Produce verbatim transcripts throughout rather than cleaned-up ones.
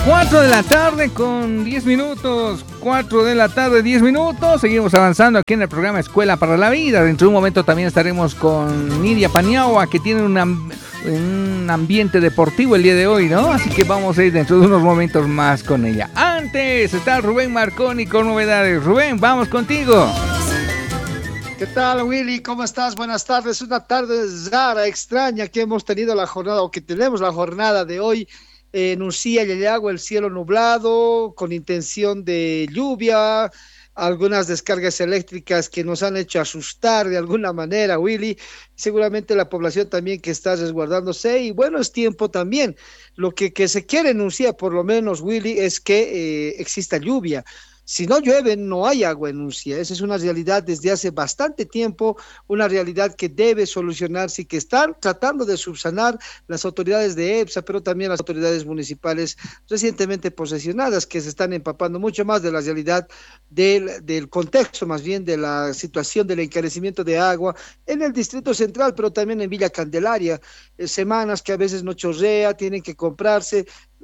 cuatro de la tarde con diez minutos, cuatro de la tarde, diez minutos. Seguimos avanzando aquí en el programa Escuela para la Vida. Dentro de un momento también estaremos con Nidia Paniagua, que tiene un, amb- un ambiente deportivo el día de hoy, ¿no? Así que vamos a ir dentro de unos momentos más con ella. Antes está Rubén Marconi con novedades. Rubén, vamos contigo. ¿Qué tal, Willy? ¿Cómo estás? Buenas tardes. Una tarde rara, extraña que hemos tenido la jornada, o que tenemos la jornada de hoy. En Uncía, Yayago, el cielo nublado, con intención de lluvia, algunas descargas eléctricas que nos han hecho asustar de alguna manera, Willy. Seguramente la población también que está resguardándose, y bueno, es tiempo también. Lo que, que se quiere en Uncía, por lo menos, Willy, es que eh, exista lluvia. Si no llueve, no hay agua en Uncía. Esa es una realidad desde hace bastante tiempo, una realidad que debe solucionarse y que están tratando de subsanar las autoridades de EPSA, pero también las autoridades municipales recientemente posesionadas, que se están empapando mucho más de la realidad del, del contexto, más bien de la situación del encarecimiento de agua en el Distrito Central, pero también en Villa Candelaria. Eh, semanas que a veces no chorrea, tienen que comprarse.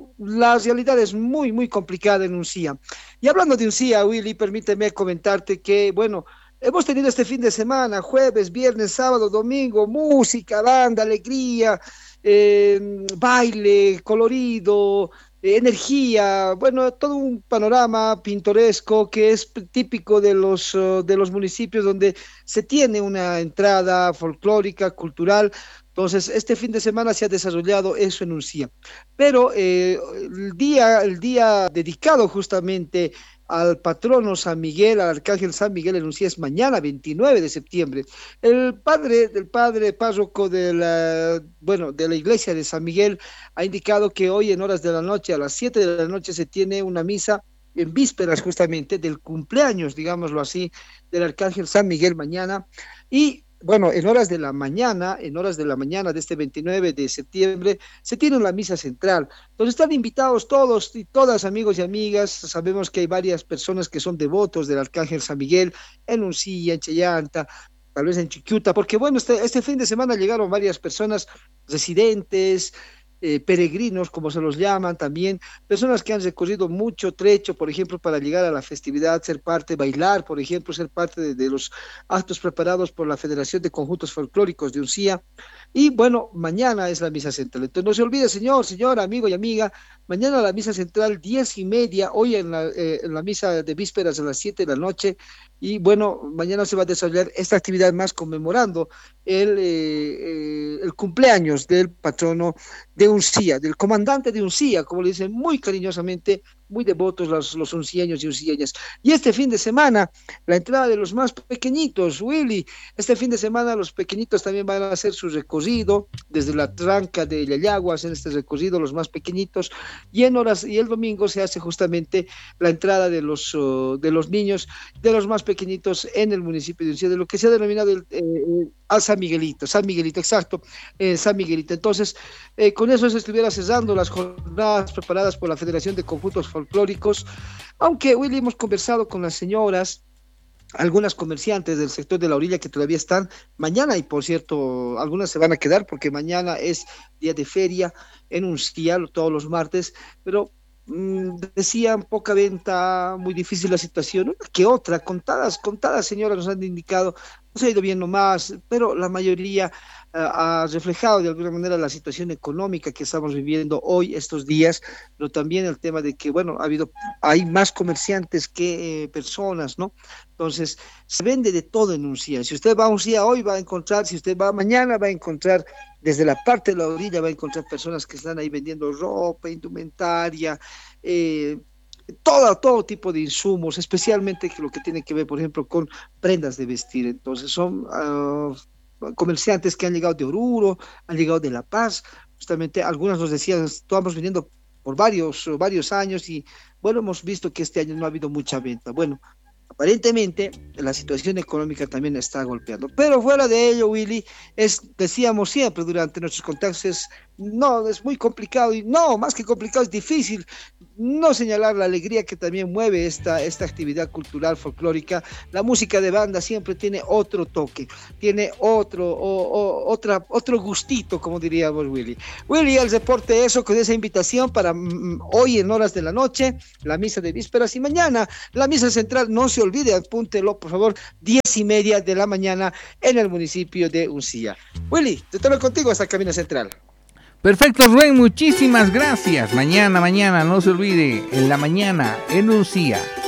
La realidad es muy, muy complicada en Uncía. Y hablando de Uncía, Willy, permíteme comentarte que, bueno, hemos tenido este fin de semana, jueves, viernes, sábado, domingo, música, banda, alegría, eh, baile, colorido, eh, energía, bueno, todo un panorama pintoresco que es típico de los, uh, de los municipios donde se tiene una entrada folclórica, cultural. Entonces, este fin de semana se ha desarrollado eso en Uncía. Pero eh, el día, el día dedicado justamente al patrono San Miguel, al arcángel San Miguel en Uncía, es mañana, veintinueve de septiembre. El padre, el padre párroco de la, bueno, de la iglesia de San Miguel ha indicado que hoy en horas de la noche, a las siete de la noche, se tiene una misa en vísperas justamente del cumpleaños, digámoslo así, del arcángel San Miguel mañana. Y bueno, en horas de la mañana, en horas de la mañana de este veintinueve de septiembre, se tiene la misa central. Entonces están invitados todos y todas, amigos y amigas. Sabemos que hay varias personas que son devotos del Arcángel San Miguel en Uncía, en Chillanta, tal vez en Chiquiuta, porque bueno, este, este fin de semana llegaron varias personas residentes, eh, peregrinos, como se los llaman también, personas que han recorrido mucho trecho, por ejemplo, para llegar a la festividad, ser parte, bailar, por ejemplo, ser parte de, de los actos preparados por la Federación de Conjuntos Folclóricos de Uncía. Y bueno, mañana es la misa central. Entonces no se olvide, señor, señora, amigo y amiga, mañana la misa central, diez y media, hoy en la, eh, en la misa de vísperas a las siete de la noche. Y bueno, mañana se va a desarrollar esta actividad más conmemorando el, eh, eh, el cumpleaños del patrono de Uncía, del comandante de Uncía, como le dicen muy cariñosamente, muy devotos los, los uncieños y uncieñas. Y este fin de semana, la entrada de los más pequeñitos, Willy, este fin de semana los pequeñitos también van a hacer su recorrido, desde la tranca de Yayagua hacen este recorrido los más pequeñitos, y en horas, y el domingo se hace justamente la entrada de los, uh, de los niños, de los más pequeñitos en el municipio de Uncía, de lo que se ha denominado el, eh, a San Miguelito, San Miguelito, exacto, eh, San Miguelito. Entonces, eh, con eso se estuviera cesando las jornadas preparadas por la Federación de Conjuntos Folclóricos, aunque hoy hemos conversado con las señoras, algunas comerciantes del sector de la orilla que todavía están mañana, y por cierto, algunas se van a quedar porque mañana es día de feria en Uncía, todos los martes, pero mmm, decían poca venta, muy difícil la situación, una que otra, contadas, contadas señoras nos han indicado, no se ha ido bien nomás, pero la mayoría uh, ha reflejado de alguna manera la situación económica que estamos viviendo hoy, estos días, pero también el tema de que, bueno, ha habido, hay más comerciantes que eh, personas, ¿no? Entonces, se vende de todo en Uncía. Si usted va a Uncía hoy, va a encontrar, si usted va mañana, va a encontrar, desde la parte de la orilla, va a encontrar personas que están ahí vendiendo ropa, indumentaria, eh, todo, todo tipo de insumos, especialmente lo que tiene que ver, por ejemplo, con prendas de vestir. Entonces, son uh, comerciantes que han llegado de Oruro, han llegado de La Paz, justamente algunos nos decían, estamos vendiendo por varios, varios años y, bueno, hemos visto que este año no ha habido mucha venta. Bueno, aparentemente la situación económica también está golpeando. Pero fuera de ello, Willy, es, decíamos siempre durante nuestros contactos, es no, es muy complicado, y no, más que complicado, es difícil no señalar la alegría que también mueve esta, esta actividad cultural folclórica. La música de banda siempre tiene otro toque, tiene otro, o, o, otra, otro gustito, como diríamos, Willy. Willy, el reporte eso, con esa invitación para mm, hoy en horas de la noche, la misa de vísperas, y mañana la misa central, no se olvide, apúntelo, por favor, diez y media de la mañana en el municipio de Uncía. Willy, te tomo contigo hasta Camino Central. Perfecto, Rubén, muchísimas gracias. Mañana, mañana, no se olvide, en la mañana, en Uncía.